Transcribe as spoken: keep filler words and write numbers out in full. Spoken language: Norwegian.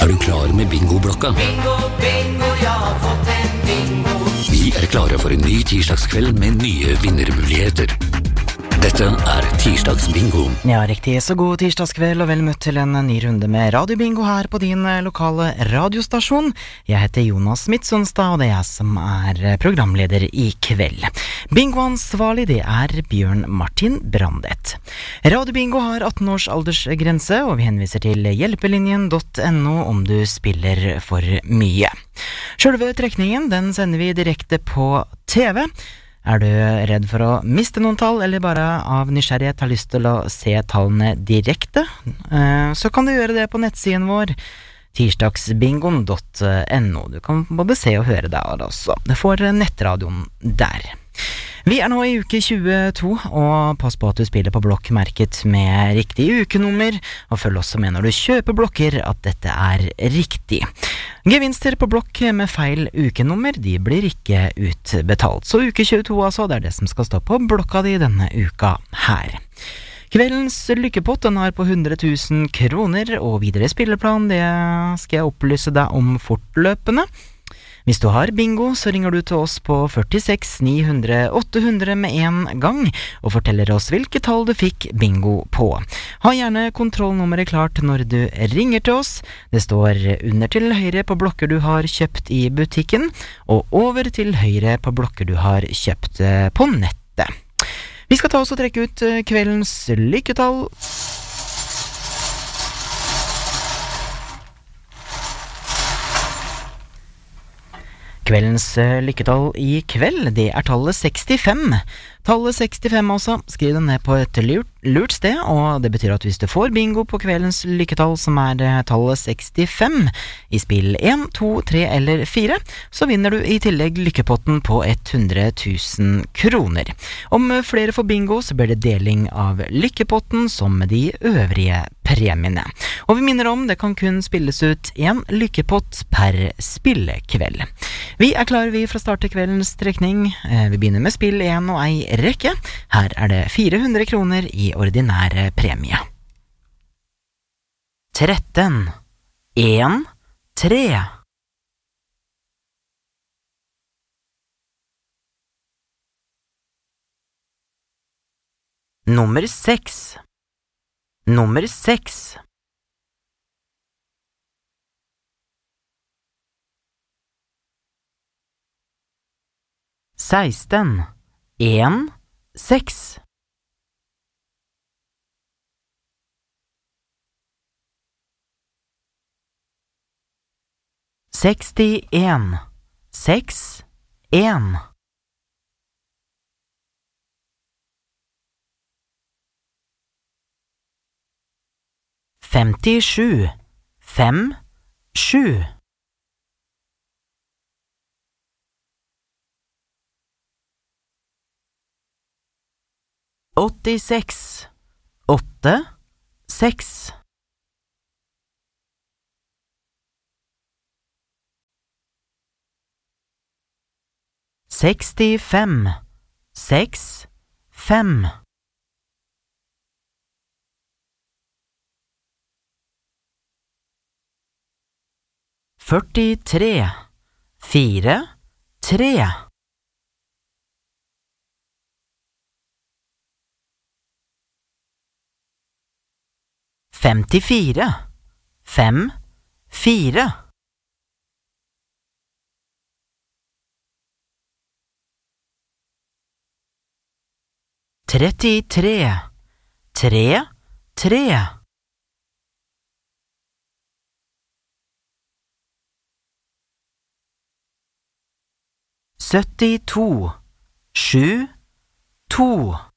Er du klar med bingoblokka? Bingo, bingo, jeg har fått en bingo. Vi er klare for en ny tirsdagskveld med nye vinnermuligheter. Dette er tirsdagsbingo. Ja, riktig. Så god tirsdagskveld og vel møtt til en ny runde med radiobingo her på din lokale radiostasjon. Jeg heter Jonas Midtsonstad, og det er jeg som er programleder i kveld. Bingoansvarlig, det er Bjørn Martin Brandet. Radiobingo har atten års aldersgrense, og vi henviser til hjelpelinjen punktum no om du spiller for mye. Selve trekningen, den sender vi direkte på T V. Er du redd for å miste noen tall, eller bare av nysgjerrighet har lyst til å se tallene direkte, så kan du gjøre det på nettsiden vår, tirsdagsbingoen punktum no. Du kan både se og høre der også. Du får nettradioen der. Vi er nå i uke tjueto, og pass på at du spiller på blokk merket med riktig ukenummer, og følg også med når du kjøper blokker at dette er riktig. Gevinster på blokk med feil ukenummer, de blir ikke utbetalt. Så uke tjueto altså, det er det som skal stå på blokka di denne uka her. Kveldens lykkepott, den er på hundre tusen kroner, og videre spilleplan, det skal jeg opplyse deg om fortløpende. Hvis du har bingo, så ringer du til oss på førtiseks ni hundre åtte hundre med en gang, og forteller oss hvilke tall du fikk bingo på. Ha gjerne kontrollnummeret klart når du ringer til oss. Det står under til høyre på blokker du har kjøpt i butikken, og over til høyre på blokker du har kjøpt på nettet. Vi skal ta oss og trekke ut kveldens lykketall. Kveldens lykketall i kveld, det er tallet sekstifem. Tallet sekstifem også, skriv den ned på et lurt, lurt sted, og det betyr at hvis du får bingo på kveldens lykketall, som er tallet sekstifem, i spill en, to, tre eller fire, så vinner du i tillegg lykkepotten på hundre tusen kroner. Om flere får bingo, så blir det deling av lykkepotten som med de øvrige premiene. Og vi minner om, det kan kun spilles ut en lykkepott per spillekveld. Vi er klare vi fra start til kveldens trekning. Vi begynner med spill en og ei rekke. Her er det fire hundre kroner i ordinære premie. tretten, en, tre. Nummer seks. Nummer seks. seksten. En, seks. sekstien. Seks, en. femtisju. Fem, sju. åttiseks. Åtte, seks. sekstifem. Seks, fem. førtitre. Fire, tre. femtifire. Fem, fire. trettitre. Tre, tre. syttito. Sju, to.